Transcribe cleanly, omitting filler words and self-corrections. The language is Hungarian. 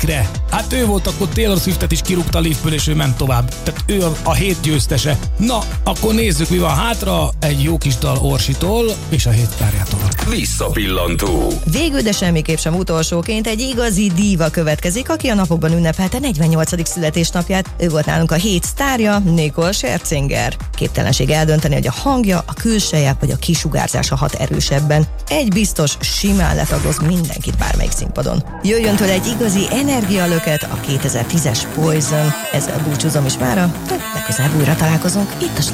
Kre. Hát ő volt, akkor Taylor Swiftet is kirúgta a liftből, és ő ment tovább. Tehát ő a hét győztese. Na, akkor nézzük, mi van hátra. Egy jó kis dal Orsitól és a hét párjától. Visszapillantó. Végül, de semmiképp sem utolsóként egy igazi díva következik, aki a napokban ünnepelte 48. születésnapját. Ő volt nálunk a hét sztárja, Nicole Scherzinger. Képtelenség eldönteni, hogy a hangja, a külseje vagy a kisugárzása hat erősebben. Egy biztos, simán letagoz mindenkit bármelyik színpadon. Jöjjön tőle egy igazi energialöket, a 2010-es Poison. Ezzel búcsúzom is mára, de legközelebb újra találkozunk itt a